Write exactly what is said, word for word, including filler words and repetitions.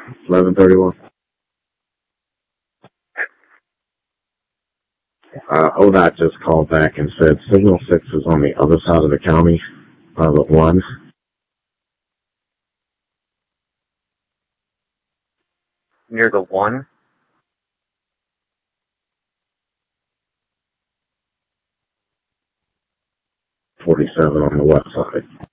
eleven thirty-one. Uh, O D O T just called back and said Signal six is on the other side of the county, uh, but one. Near the one? forty-seven on the west side.